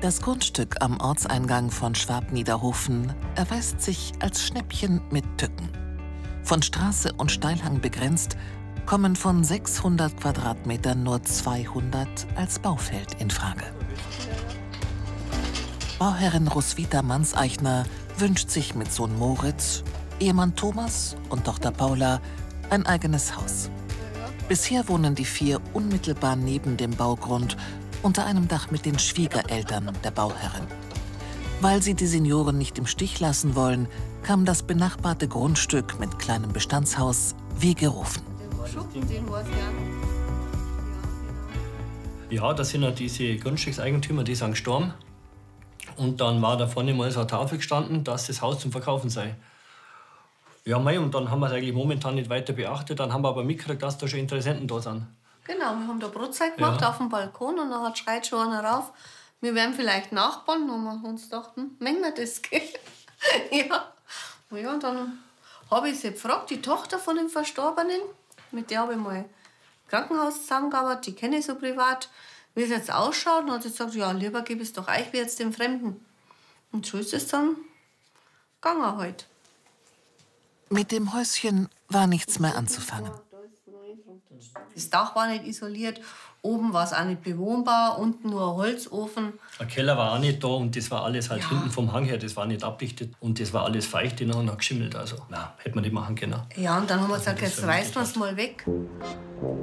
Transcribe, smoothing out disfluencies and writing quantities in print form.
Das Grundstück am Ortseingang von Schwab-Niederhofen erweist sich als Schnäppchen mit Tücken. Von Straße und Steilhang begrenzt, kommen von 600 Quadratmetern nur 200 als Baufeld in Frage. Bauherrin Roswitha Manseichner wünscht sich mit Sohn Moritz, Ehemann Thomas und Tochter Paula ein eigenes Haus. Bisher wohnen die 4 unmittelbar neben dem Baugrund unter einem Dach mit den Schwiegereltern der Bauherrin. Weil sie die Senioren nicht im Stich lassen wollen, kam das benachbarte Grundstück mit kleinem Bestandshaus wie gerufen. Ja, das sind ja diese Grundstückseigentümer, die sind gestorben. Und dann war da vorne mal so eine Tafel gestanden, dass das Haus zum Verkaufen sei. Ja, mei, und dann haben wir es eigentlich momentan nicht weiter beachtet. Dann haben wir aber mitgekriegt, dass da schon Interessenten da sind. Genau, wir haben da Brotzeit gemacht auf dem Balkon und dann schreit schon einer rauf, wir wären vielleicht Nachbarn. Und wir uns gedacht, mengen wir das, gell? Ja. Ja, und dann habe ich sie gefragt, die Tochter von dem Verstorbenen, mit der habe ich mal im Krankenhaus zusammengearbeitet, die kenne ich so privat, wie es jetzt ausschaut. Und hat sie gesagt, ja, lieber gebe ich es doch euch wie jetzt dem Fremden. Und so ist es dann gegangen halt. Mit dem Häuschen war nichts mehr anzufangen. Das Dach war nicht isoliert, oben war es auch nicht bewohnbar, unten nur ein Holzofen. Der Keller war auch nicht da und das war alles halt hinten vom Hang her, das war nicht abdichtet und das war alles feucht und hat geschimmelt. Also, nein, hätte man nicht machen können. Ja, und dann haben wir gesagt, jetzt reißen wir es mal weg.